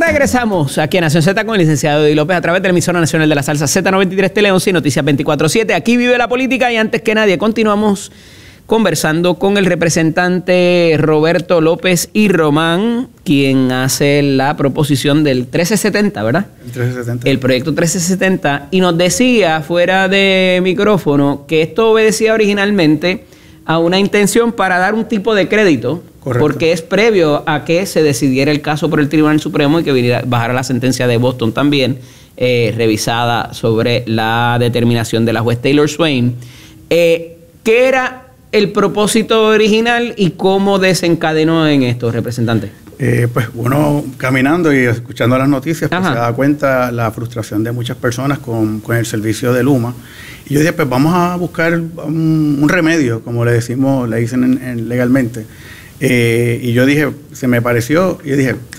Regresamos aquí a Nación Z con el licenciado Eddie López a través de la emisora nacional de la salsa Z93 Teleonce y Noticias 24/7. Aquí vive la política y antes que nadie continuamos conversando con el representante Roberto López y Román, quien hace la proposición del 1370, ¿verdad? El 1370. El proyecto 1370, y nos decía fuera de micrófono que esto obedecía originalmente a una intención para dar un tipo de crédito. Correcto. Porque es previo a que se decidiera el caso por el Tribunal Supremo y que bajara la sentencia de Boston también, revisada sobre la determinación de la juez Taylor Swain. ¿Qué era el propósito original y cómo desencadenó en esto, representante? Pues uno caminando y escuchando las noticias pues se da cuenta la frustración de muchas personas con el servicio de Luma. Y yo dije, pues vamos a buscar un remedio, como le dicen legalmente. Y yo dije, se me pareció, y yo dije,